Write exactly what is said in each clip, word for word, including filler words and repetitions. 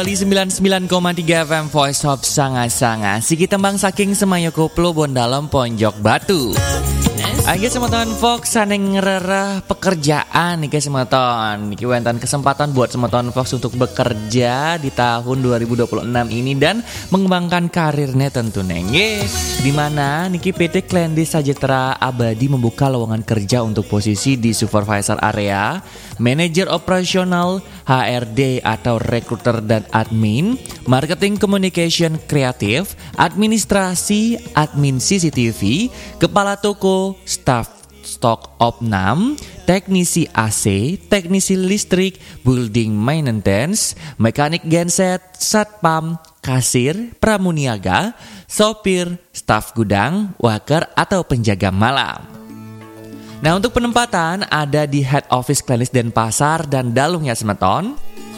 Kali sembilan puluh sembilan koma tiga F M Voice of Sanga-Sanga Siki tembang saking Semayo Koplo Bondalem Ponjok Batu. Ayo semeton Fox saneng ngerereh pekerjaan nih guys semeton. Niki wenten kesempatan buat semeton Fox untuk bekerja di tahun dua ribu dua puluh enam ini dan mengembangkan karirnya tentunya. Nggih, di mana niki P T Klendis Sajetra Abadi membuka lowongan kerja untuk posisi di supervisor area, manajer operasional, H R D atau recruiter dan admin, marketing communication kreatif, administrasi, admin C C T V, kepala toko, staff stok opnam, teknisi A C, teknisi listrik, building maintenance, mekanik genset, satpam, kasir, pramuniaga, sopir, staf gudang, waker atau penjaga malam. Nah, untuk penempatan ada di head office Klendis Denpasar dan Dalung ya semeton.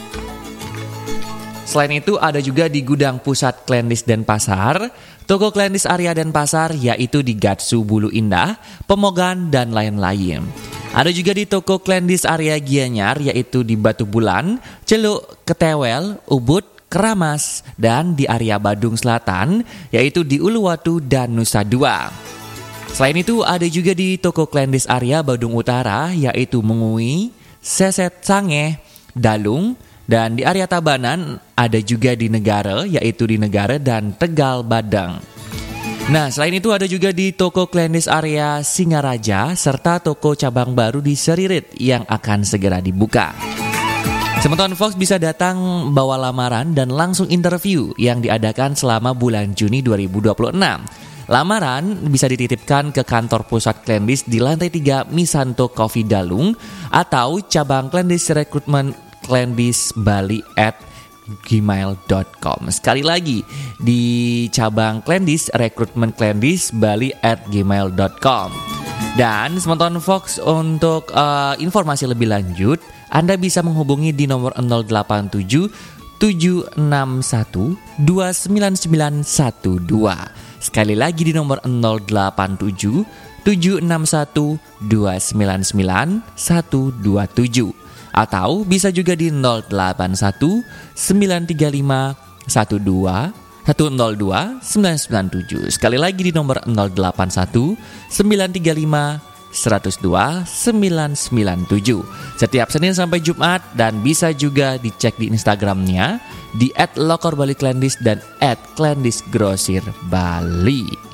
Selain itu ada juga di gudang pusat Klendis Denpasar, toko Klendis area Denpasar yaitu di Gatsu Bulu Indah, Pemogan dan lain-lain. Ada juga di toko Klendis area Gianyar yaitu di Batu Bulan, Celuk, Ketewel, Ubud, Keramas dan di area Badung Selatan yaitu di Uluwatu dan Nusa Dua. Selain itu ada juga di toko Klendis area Badung Utara yaitu Mengui, Seset Sange, Dalung, dan di area Tabanan ada juga di Negara yaitu di Negara dan Tegal Badang. Nah, selain itu ada juga di toko Klendis area Singaraja serta toko cabang baru di Seririt yang akan segera dibuka. Semeton Fox bisa datang bawa lamaran dan langsung interview yang diadakan selama bulan Juni dua ribu dua puluh enam. Lamaran bisa dititipkan ke kantor pusat Klendis di lantai tiga Misanto Coffee Dalung atau cabang Klendis Recruitment Klendis Bali at gmail dot com. Sekali lagi di cabang Klendis Recruitment Klendis Bali at gmail dot com. Dan semeton Fox untuk uh, informasi lebih lanjut Anda bisa menghubungi di nomor nol delapan tujuh tujuh enam satu dua sembilan sembilan satu dua. Sekali lagi di nomor nol delapan tujuh tujuh enam satu dua sembilan sembilan satu dua tujuh. Atau bisa juga di nol delapan satu sembilan tiga lima satu dua satu nol dua sembilan sembilan tujuh. Sekali lagi di nomor nol delapan satu sembilan tiga lima satu nol dua sembilan sembilan tujuh. Setiap Senin sampai Jumat dan bisa juga dicek di Instagramnya di et lokor bali klendis dan et klendis grosir bali.